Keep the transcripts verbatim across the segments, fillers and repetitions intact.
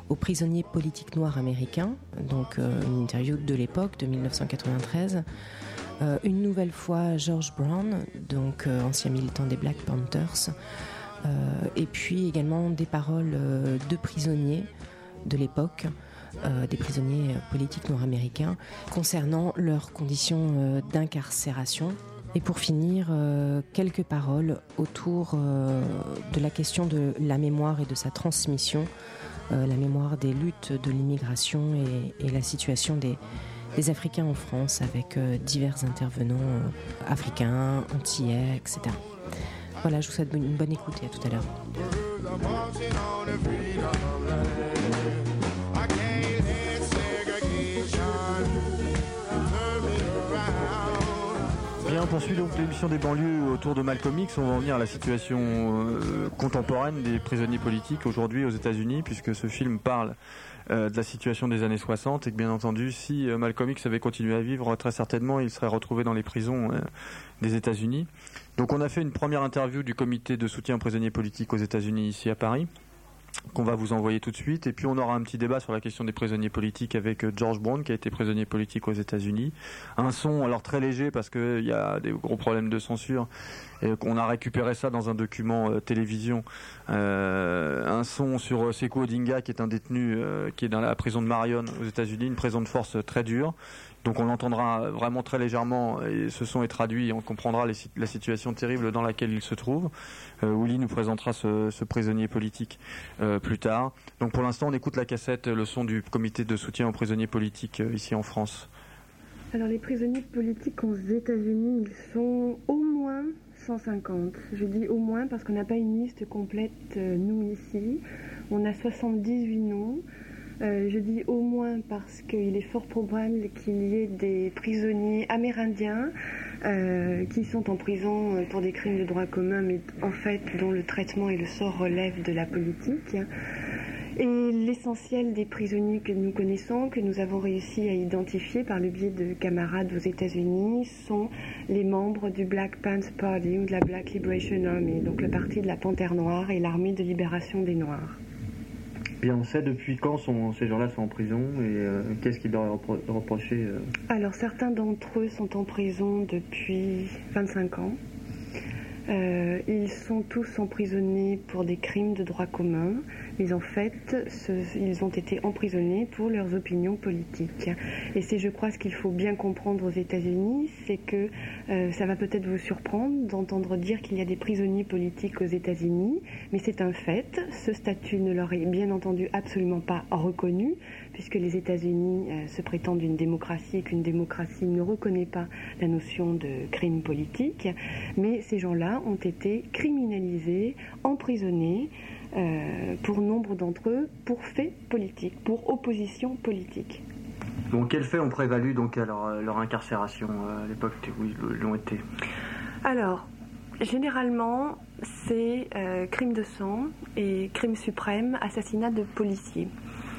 aux prisonniers politiques noirs américains, donc euh, une interview de l'époque, de dix-neuf cent quatre-vingt-treize. Euh, une nouvelle fois George Brown, donc euh, ancien militant des Black Panthers, euh, et puis également des paroles euh, de prisonniers de l'époque, euh, des prisonniers politiques noirs américains, concernant leurs conditions euh, d'incarcération. Et pour finir, euh, quelques paroles autour euh, de la question de la mémoire et de sa transmission, euh, la mémoire des luttes de l'immigration et, et la situation des des Africains en France avec euh, divers intervenants euh, africains, antillais, et cetera. Voilà, je vous souhaite une bonne écoute et à tout à l'heure. Bien, on poursuit donc l'émission des banlieues autour de Malcolm X. On va en venir à la situation euh, contemporaine des prisonniers politiques aujourd'hui aux États-Unis, puisque ce film parle euh, de la situation des années soixante et que bien entendu, si euh, Malcolm X avait continué à vivre, très certainement, il serait retrouvé dans les prisons euh, des États-Unis. Donc on a fait une première interview du comité de soutien aux prisonniers politiques aux États-Unis ici à Paris, qu'on va vous envoyer tout de suite, et puis on aura un petit débat sur la question des prisonniers politiques avec George Brown, qui a été prisonnier politique aux États-Unis. Un son alors très léger parce qu'il y a des gros problèmes de censure, et qu'on a récupéré ça dans un document euh, télévision. Euh, un son sur Sekou Odinga, qui est un détenu euh, qui est dans la prison de Marion aux États-Unis, une prison de force très dure. Donc on l'entendra vraiment très légèrement, et ce son est traduit, et on comprendra les, la situation terrible dans laquelle il se trouve. Euh, Willy nous présentera ce, ce prisonnier politique euh, plus tard. Donc pour l'instant, on écoute la cassette, le son du comité de soutien aux prisonniers politiques euh, ici en France. Alors les prisonniers politiques aux États-Unis, ils sont au moins cent cinquante. Je dis au moins parce qu'on n'a pas une liste complète, euh, nous ici. On a soixante-dix-huit noms. Euh, je dis au moins parce qu'il est fort probable qu'il y ait des prisonniers amérindiens euh, qui sont en prison pour des crimes de droit commun, mais en fait dont le traitement et le sort relèvent de la politique. Et l'essentiel des prisonniers que nous connaissons, que nous avons réussi à identifier par le biais de camarades aux États-Unis, sont les membres du Black Panther Party ou de la Black Liberation Army, donc le parti de la Panthère Noire et l'armée de libération des Noirs. Bien, on sait depuis quand sont, ces gens-là sont en prison et euh, qu'est-ce qu'ils leur repro- reprocher euh... Alors, certains d'entre eux sont en prison depuis vingt-cinq ans. Euh, ils sont tous emprisonnés pour des crimes de droit commun, mais en fait, ce, ils ont été emprisonnés pour leurs opinions politiques. Et c'est, je crois, ce qu'il faut bien comprendre aux États-Unis, c'est que euh, ça va peut-être vous surprendre d'entendre dire qu'il y a des prisonniers politiques aux États-Unis, mais c'est un fait. Ce statut ne leur est bien entendu absolument pas reconnu, puisque les États-Unis euh, se prétendent une démocratie et qu'une démocratie ne reconnaît pas la notion de crime politique. Mais ces gens-là ont été criminalisés, emprisonnés, euh, pour nombre d'entre eux, pour faits politiques, pour opposition politique. Bon, quels faits ont prévalu donc à leur, leur incarcération euh, à l'époque où ils l'ont été ? Alors, généralement, c'est euh, crime de sang et crime suprême, assassinat de policiers.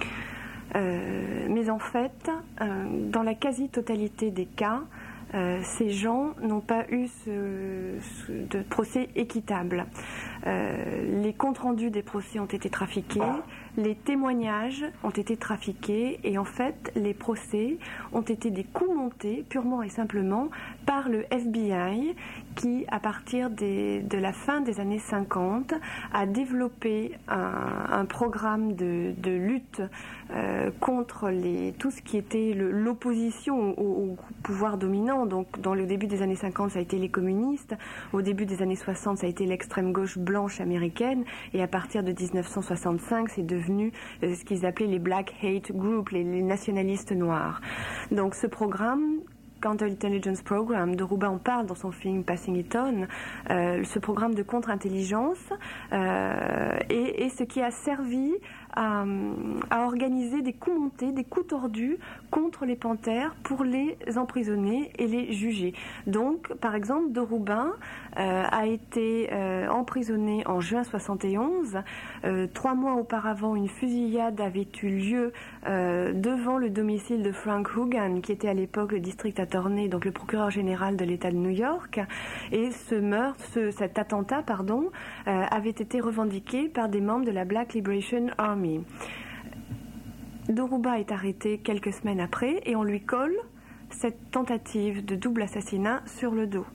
Euh, mais en fait, euh, dans la quasi-totalité des cas, Euh, ces gens n'ont pas eu ce, ce, de procès équitable. Euh, les comptes rendus des procès ont été trafiqués, les témoignages ont été trafiqués et en fait les procès ont été des coups montés purement et simplement par le F B I qui, à partir des, de la fin des années cinquante, a développé un, un programme de, de lutte euh, contre les, tout ce qui était le, l'opposition au, au pouvoir dominant. Donc, dans le début des années cinquante, ça a été les communistes. Au début des années soixante, ça a été l'extrême gauche blanche américaine. Et à partir de dix-neuf cent soixante-cinq, c'est devenu euh, ce qu'ils appelaient les Black Hate Group, les, les nationalistes noirs. Donc, ce programme, Counterintelligence Program, de Rouba en parle dans son film Passing It On, euh, ce programme de contre-intelligence euh, et, et ce qui a servi à, à organiser des coups montés, des coups tordus contre les panthères pour les emprisonner et les juger. Donc, par exemple, de Roubaix euh, a été euh, emprisonné en juin soixante et onze. Euh, trois mois auparavant, une fusillade avait eu lieu euh, devant le domicile de Frank Hogan, qui était à l'époque le district attorney, donc le procureur général de l'État de New York. Et ce meurtre, ce, cet attentat, pardon, euh, avait été revendiqué par des membres de la Black Liberation Army. Dhoruba est arrêté quelques semaines après et on lui colle cette tentative de double assassinat sur le dos.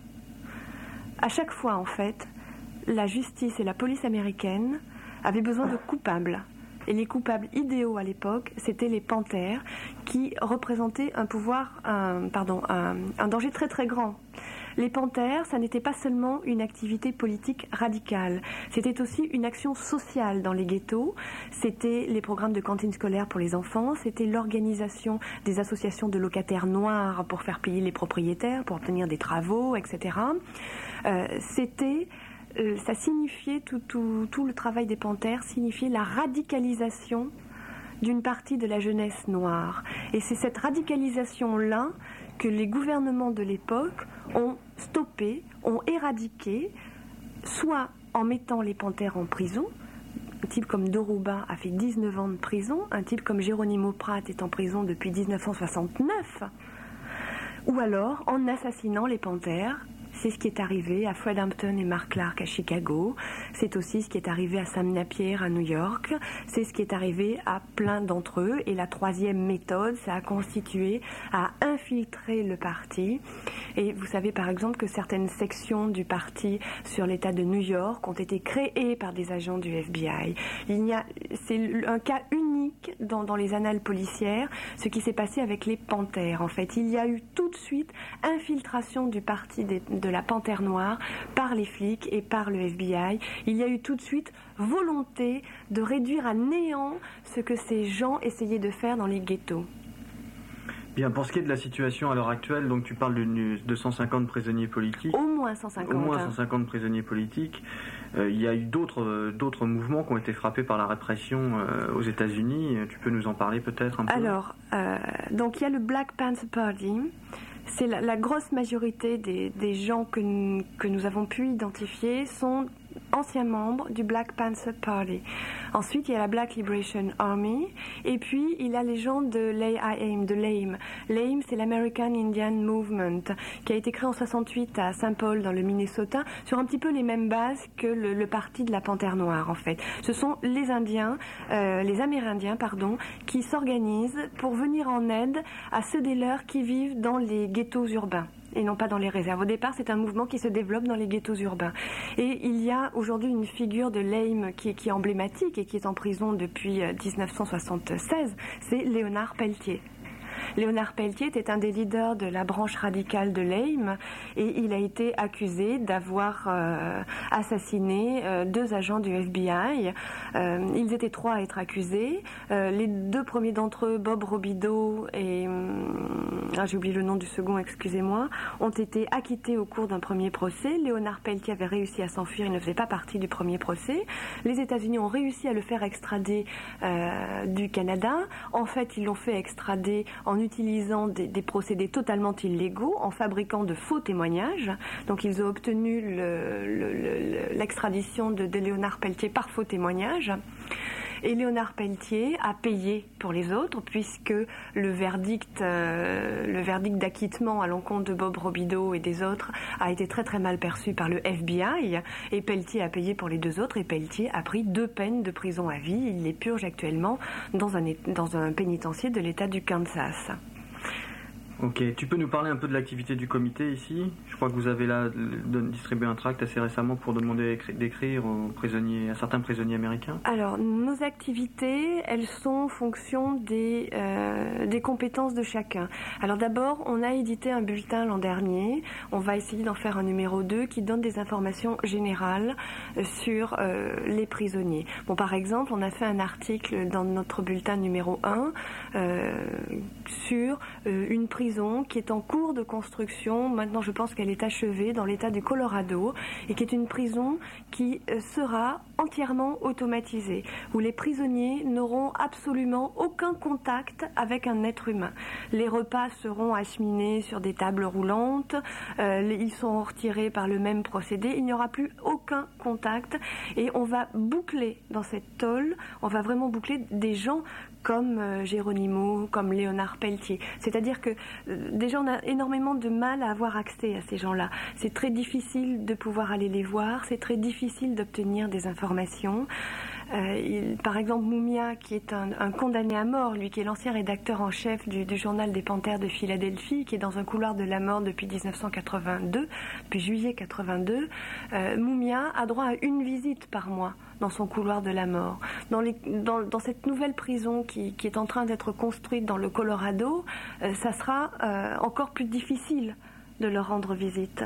À chaque fois, en fait, la justice et la police américaine avaient besoin de coupables. Et les coupables idéaux à l'époque, c'était les panthères, qui représentaient un pouvoir, un, pardon, un, un danger très très grand. Les panthères, ça n'était pas seulement une activité politique radicale, c'était aussi une action sociale dans les ghettos, c'était les programmes de cantine scolaire pour les enfants, c'était l'organisation des associations de locataires noirs pour faire payer les propriétaires, pour obtenir des travaux, et cetera. Euh, c'était... Euh, ça signifiait, tout, tout, tout le travail des panthères signifiait la radicalisation d'une partie de la jeunesse noire. Et c'est cette radicalisation-là que les gouvernements de l'époque ont stoppé, ont éradiqué, soit en mettant les panthères en prison. Un type comme Dhoruba a fait dix-neuf ans de prison, un type comme Geronimo Pratt est en prison depuis dix-neuf cent soixante-neuf, ou alors en assassinant les panthères. C'est ce qui est arrivé à Fred Hampton et Mark Clark à Chicago. C'est aussi ce qui est arrivé à Sam Napier à New York. C'est ce qui est arrivé à plein d'entre eux. Et la troisième méthode, ça a constitué à infiltrer le parti. Et vous savez par exemple que certaines sections du parti sur l'État de New York ont été créées par des agents du F B I. Il y a, c'est un cas unique dans, dans les annales policières, ce qui s'est passé avec les panthères. En fait, il y a eu tout de suite infiltration du parti des, de la panthère noire par les flics et par le F B I. Il y a eu tout de suite volonté de réduire à néant ce que ces gens essayaient de faire dans les ghettos. Bien, pour ce qui est de la situation à l'heure actuelle, donc tu parles de, de cent cinquante prisonniers politiques. Au moins cent cinquante. Au moins cent cinquante prisonniers politiques. Euh, il y a eu d'autres, euh, d'autres mouvements qui ont été frappés par la répression euh, aux États-Unis. Tu peux nous en parler peut-être un peu ? Alors, euh, donc il y a le Black Panther Party. C'est la, la grosse majorité des, des gens que nous, que nous avons pu identifier sont anciens membres du Black Panther Party. Ensuite, il y a la Black Liberation Army, et puis il y a les gens de l'A I A M, de l'A I M. L'A I M, c'est l'American Indian Movement, qui a été créé en soixante-huit à Saint Paul, dans le Minnesota, sur un petit peu les mêmes bases que le, le parti de la Panthère Noire, en fait. Ce sont les Indiens, euh, les Amérindiens, pardon, qui s'organisent pour venir en aide à ceux des leurs qui vivent dans les ghettos urbains et non pas dans les réserves. Au départ, c'est un mouvement qui se développe dans les ghettos urbains. Et il y a aujourd'hui une figure de l'A I M qui, qui est emblématique et qui est en prison depuis dix-neuf cent soixante-seize, c'est Léonard Pelletier. Léonard Pelletier était un des leaders de la branche radicale de l'A I M et il a été accusé d'avoir euh, assassiné euh, deux agents du F B I. Euh, ils étaient trois à être accusés. Euh, les deux premiers d'entre eux, Bob Robideau et... Hum, ah, j'ai oublié le nom du second, excusez-moi, ont été acquittés au cours d'un premier procès. Léonard Pelletier avait réussi à s'enfuir, il ne faisait pas partie du premier procès. Les États-Unis ont réussi à le faire extrader euh, du Canada. En fait, ils l'ont fait extrader en utilisant des, des procédés totalement illégaux, en fabriquant de faux témoignages. Donc ils ont obtenu le, le, le, l'extradition de, de Léonard Pelletier par faux témoignage. Et Léonard Pelletier a payé pour les autres, puisque le verdict, euh, le verdict d'acquittement à l'encontre de Bob Robideau et des autres a été très très mal perçu par le F B I. Et Pelletier a payé pour les deux autres, et Pelletier a pris deux peines de prison à vie. Il les purge actuellement dans un, dans un pénitencier de l'État du Kansas. Ok, tu peux nous parler un peu de l'activité du comité ici ? Je crois que vous avez là distribué un tract assez récemment pour demander d'écrire aux prisonniers, à certains prisonniers américains. Alors, nos activités, elles sont en fonction des, euh, des compétences de chacun. Alors d'abord, on a édité un bulletin l'an dernier. On va essayer d'en faire un numéro deux qui donne des informations générales sur euh, les prisonniers. Bon, par exemple, on a fait un article dans notre bulletin numéro un euh, sur euh, une prison qui est en cours de construction. Maintenant, je pense qu'elle est achevée dans l'État du Colorado et qui est une prison qui sera entièrement automatisée, où les prisonniers n'auront absolument aucun contact avec un être humain. Les repas seront acheminés sur des tables roulantes, euh, ils seront retirés par le même procédé, il n'y aura plus aucun contact et on va boucler dans cette tôle, on va vraiment boucler des gens comme euh, Geronimo, comme Léonard Pelletier. C'est-à-dire que euh, déjà on a énormément de mal à avoir accès à ces gens-là. C'est très difficile de pouvoir aller les voir, c'est très difficile d'obtenir des informations. Euh, il, par exemple, Mumia, qui est un, un condamné à mort, lui qui est l'ancien rédacteur en chef du, du journal des Panthères de Philadelphie, qui est dans un couloir de la mort depuis dix-neuf cent quatre-vingt-deux, depuis juillet quatre-vingt-deux, euh, Mumia a droit à une visite par mois dans son couloir de la mort. Dans, les, dans, dans cette nouvelle prison qui, qui est en train d'être construite dans le Colorado, euh, ça sera euh, encore plus difficile de leur rendre visite.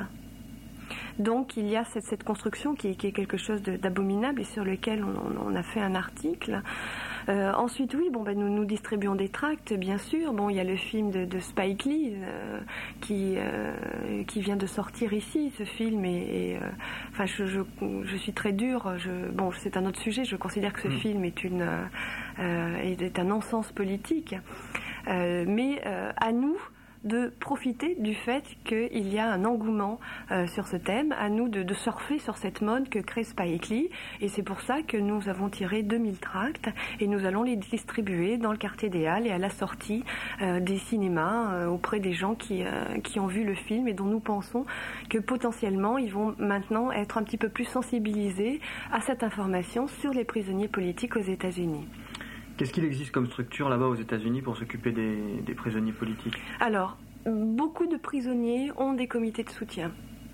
Donc il y a cette, cette construction qui, qui est quelque chose de, d'abominable et sur lequel on, on a fait un article. Euh, ensuite, oui, bon, ben, nous, nous distribuons des tracts, bien sûr. Bon, il y a le film de, de Spike Lee euh, qui, euh, qui vient de sortir ici. Ce film est, est euh, enfin, je, je, je suis très dure. Je, bon, c'est un autre sujet. Je considère que ce mmh. film est une euh, est, est un non-sens politique. Euh, mais euh, à nous de profiter du fait qu'il y a un engouement euh, sur ce thème, à nous de, de surfer sur cette mode que crée Spike Lee, et c'est pour ça que nous avons tiré deux mille tracts et nous allons les distribuer dans le quartier des Halles et à la sortie euh, des cinémas euh, auprès des gens qui, euh, qui ont vu le film et dont nous pensons que potentiellement ils vont maintenant être un petit peu plus sensibilisés à cette information sur les prisonniers politiques aux États-Unis. Qu'est-ce qu'il existe comme structure là-bas aux États-Unis pour s'occuper des, des prisonniers politiques ? Alors, beaucoup de prisonniers ont des comités de soutien.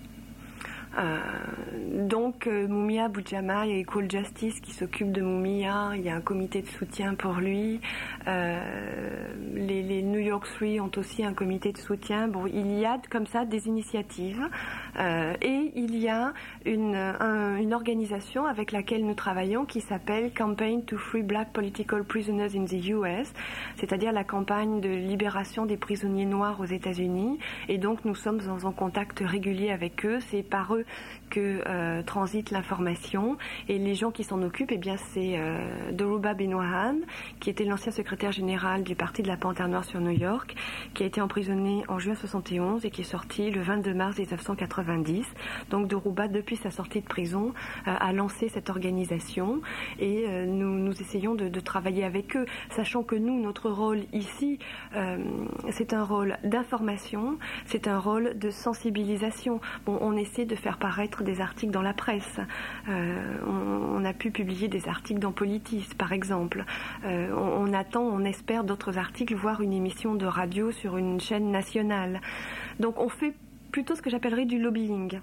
Euh, donc euh, Mumia Abu-Jamal et Equal Justice qui s'occupent de Mumia, il y a un comité de soutien pour lui. Euh, les, les New York Three ont aussi un comité de soutien. Bon, il y a comme ça des initiatives euh, et il y a une, un, une organisation avec laquelle nous travaillons qui s'appelle Campaign to Free Black Political Prisoners in the U S, c'est-à-dire la campagne de libération des prisonniers noirs aux États-Unis. Et donc nous sommes en, en contact régulier avec eux. C'est par eux que euh, transite l'information et les gens qui s'en occupent, eh bien c'est euh, Dhoruba Binohan, qui était l'ancien secrétaire général du parti de la Panthère Noire sur New York, qui a été emprisonné en juin soixante et onze et qui est sorti le vingt-deux mars dix-neuf cent quatre-vingt-dix. Donc Dhoruba, depuis sa sortie de prison, euh, a lancé cette organisation et euh, nous, nous essayons de, de travailler avec eux, sachant que nous, notre rôle ici, euh, c'est un rôle d'information, c'est un rôle de sensibilisation. Bon, on essaie de faire paraître des articles dans la presse. Euh, on, on a pu publier des articles dans Politis, par exemple. Euh, on, on attend, on espère d'autres articles, voire une émission de radio sur une chaîne nationale. Donc on fait plutôt ce que j'appellerais du lobbying.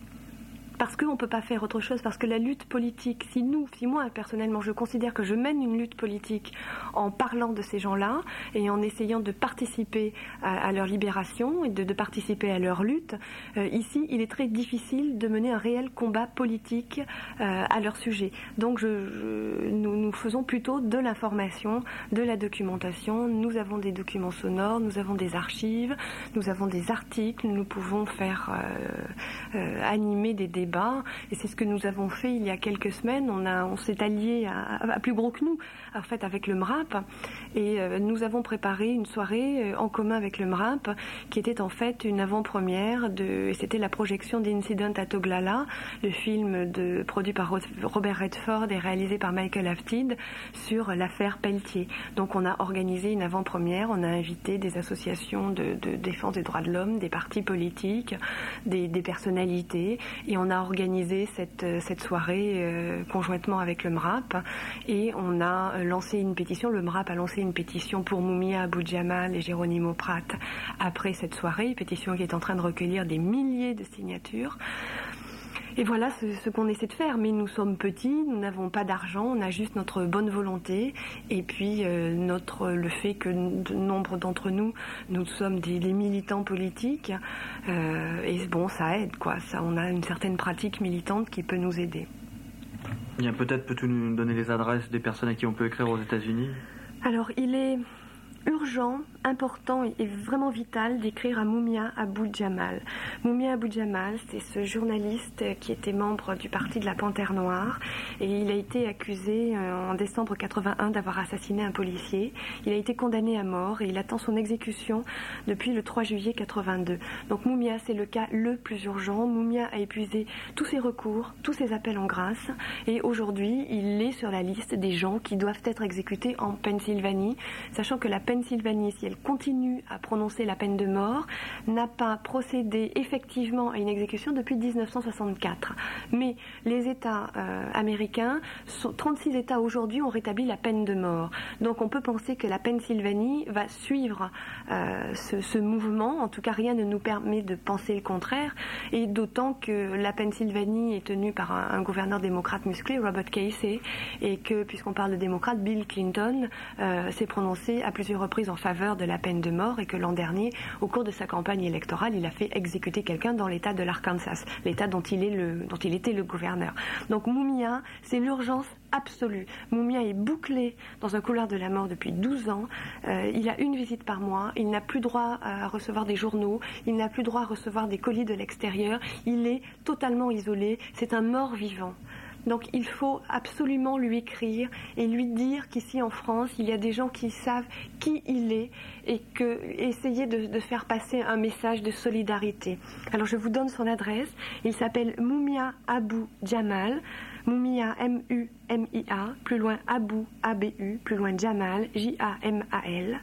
Parce qu'on ne peut pas faire autre chose, parce que la lutte politique, si nous, si moi personnellement je considère que je mène une lutte politique en parlant de ces gens-là et en essayant de participer à, à leur libération et de, de participer à leur lutte, euh, ici il est très difficile de mener un réel combat politique euh, à leur sujet. Donc je, je, nous, nous faisons plutôt de l'information, de la documentation, nous avons des documents sonores, nous avons des archives, nous avons des articles, nous pouvons faire euh, euh, animer des débats. Et c'est ce que nous avons fait il y a quelques semaines. On, a, on s'est alliés à, à plus gros que nous, en fait, avec le M R A P. Et euh, nous avons préparé une soirée euh, en commun avec le M R A P, qui était en fait une avant-première de, et c'était la projection d'Incident at Oglala, le film de, produit par Robert Redford et réalisé par Michael Aftid sur l'affaire Pelletier. Donc on a organisé une avant-première, on a invité des associations de, de défense des droits de l'homme, des partis politiques, des, des personnalités, et on a organisé cette, cette soirée euh, conjointement avec le M R A P et on a lancé une pétition, le M R A P a lancé une pétition pour Mumia Abu-Jamal et Geronimo Pratt après cette soirée, une pétition qui est en train de recueillir des milliers de signatures. Et voilà ce, ce qu'on essaie de faire, mais nous sommes petits, nous n'avons pas d'argent, on a juste notre bonne volonté et puis euh, notre, le fait que de, nombre d'entre nous, nous sommes des, des militants politiques euh, et bon, ça aide quoi, ça, on a une certaine pratique militante qui peut nous aider. Bien, peut-être peux-tu nous donner les adresses des personnes à qui on peut écrire aux États-Unis ? Alors, il est urgent, important et vraiment vital d'écrire à Mumia Abu-Jamal. Mumia Abu-Jamal, c'est ce journaliste qui était membre du parti de la Panthère Noire et il a été accusé en décembre quatre-vingt-un d'avoir assassiné un policier. Il a été condamné à mort et il attend son exécution depuis le trois juillet quatre-vingt-deux. Donc Mumia, c'est le cas le plus urgent. Mumia a épuisé tous ses recours, tous ses appels en grâce et aujourd'hui, il est sur la liste des gens qui doivent être exécutés en Pennsylvanie, sachant que la Pennsylvanie, si elle continue à prononcer la peine de mort, n'a pas procédé effectivement à une exécution depuis dix-neuf cent soixante-quatre. Mais les États euh, américains, sont, trente-six États aujourd'hui ont rétabli la peine de mort. Donc on peut penser que la Pennsylvanie va suivre euh, ce, ce mouvement. En tout cas, rien ne nous permet de penser le contraire. Et d'autant que la Pennsylvanie est tenue par un, un gouverneur démocrate musclé, Robert Casey, et que, puisqu'on parle de démocrate, Bill Clinton euh, s'est prononcé à plusieurs reprises en faveur de la peine de mort, et que l'an dernier, au cours de sa campagne électorale, il a fait exécuter quelqu'un dans l'État de l'Arkansas, l'État dont il, est le, dont il était le gouverneur. Donc Mumia, c'est l'urgence absolue. Mumia est bouclé dans un couloir de la mort depuis douze ans. Euh, il a une visite par mois. Il n'a plus droit à recevoir des journaux. Il n'a plus droit à recevoir des colis de l'extérieur. Il est totalement isolé. C'est un mort vivant. Donc il faut absolument lui écrire et lui dire qu'ici en France, il y a des gens qui savent qui il est et que essayer de, de faire passer un message de solidarité. Alors je vous donne son adresse. Il s'appelle Mumia Abu Jamal. Mumia, M U M I A, plus loin Abu, A B U, plus loin Jamal, J A M A L.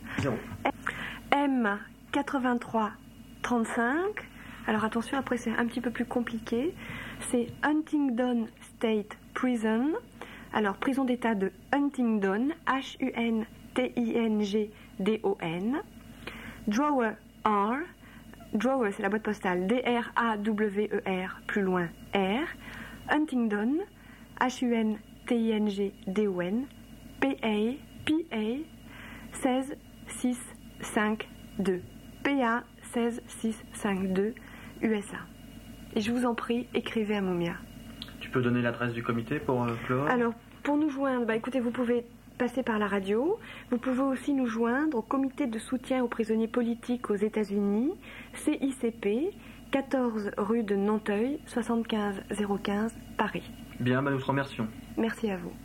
M quatre-vingt-trois trente-cinq. Alors attention, après c'est un petit peu plus compliqué. C'est Huntingdon State Prison. Alors, prison d'état de Huntingdon, H U N T I N G D O N. Drawer R. Drawer, c'est la boîte postale. D R A W E R, plus loin R. Huntingdon, H U N T I N G D O N. P A, P A, seize six cinq deux. P A seize six cinq deux, U S A. Et je vous en prie, écrivez à Mumia. Tu peux donner l'adresse du comité pour euh, clore ? Alors, pour nous joindre, bah, écoutez, vous pouvez passer par la radio. Vous pouvez aussi nous joindre au comité de soutien aux prisonniers politiques aux États-Unis, C I C P, quatorze rue de Nanteuil, soixante-quinze zéro quinze, Paris. Bien, bah, nous te remercions. Merci à vous.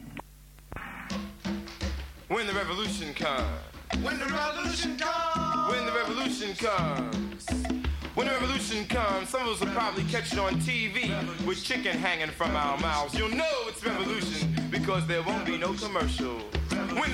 When the revolution comes, when the revolution comes, when the revolution comes. When the revolution comes, some of us will probably catch it on T V with chicken hanging from our mouths. You'll know it's revolution because there won't be no commercial. When